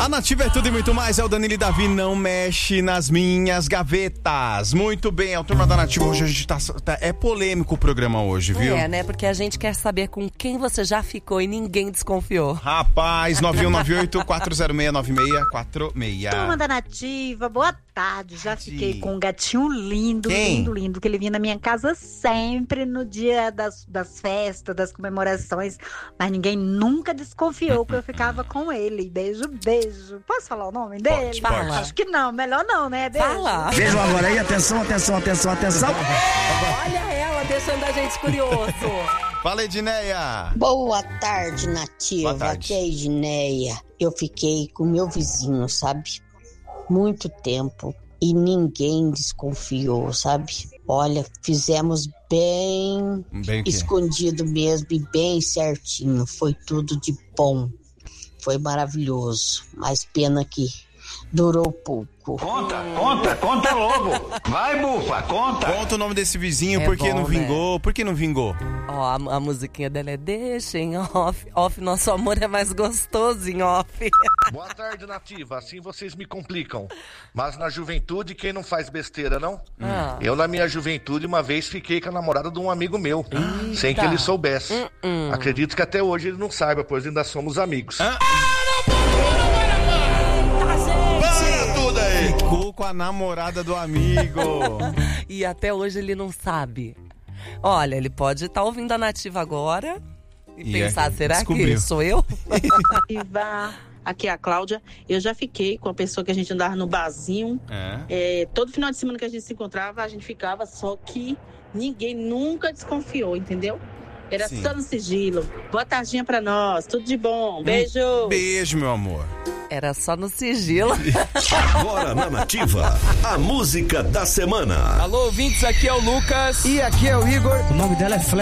Na Nativa é tudo e muito mais. É o Danilo e Davi, não mexe nas minhas gavetas. Muito bem, é o Turma da Nativa. Hoje a gente é polêmico o programa hoje, viu? É, né? Porque a gente quer saber com quem você já ficou e ninguém desconfiou. Rapaz, 9198-406-9646. Turma da Nativa, boa tarde. Já fiquei com um gatinho lindo, Quem? lindo, que ele vinha na minha casa sempre no dia das festas, das comemorações, mas ninguém nunca desconfiou que eu ficava com ele. Beijo. Posso falar o nome dele? Pode. Acho que não, melhor não, né? Beijo. Fala. Vejam agora aí, atenção. Olha ela deixando a gente curioso. Fala, Edneia. Boa tarde, Nativa. Boa tarde. Aqui é a Edneia. Eu fiquei com meu vizinho, sabe? Muito tempo e ninguém desconfiou, sabe? Olha, fizemos bem o quê? escondido mesmo e bem certinho. Foi tudo de bom. Foi maravilhoso. Mas pena que durou pouco. Conta logo. Vai, bufa, conta. Conta o nome desse vizinho, É por que bom, não vingou? né? Por que não vingou? Ó, a musiquinha dela é deixa em off. Off, nosso amor é mais gostoso em off. Boa tarde, Nativa. Assim vocês me complicam. Mas na juventude, quem não faz besteira, não? Eu, na minha juventude, uma vez fiquei com a namorada de um amigo meu. Sem que ele soubesse. Acredito que até hoje ele não saiba, pois ainda somos amigos. Para tudo aí! Ficou com a namorada do amigo. E até hoje ele não sabe. Olha, ele pode estar ouvindo a Nativa agora e pensar, será descobriu. que sou eu? Nativa, aqui é a Cláudia. Eu já fiquei com a pessoa que a gente andava no barzinho. Todo final de semana que a gente se encontrava, a gente ficava, só que ninguém nunca desconfiou, entendeu? Era Sim. só no sigilo. Boa tardinha pra nós, tudo de bom. Beijo! Beijo, meu amor. Era só no sigilo. Agora na Nativa, a música da semana. Alô, ouvintes, aqui é o Lucas. E aqui é o Igor. O nome dela é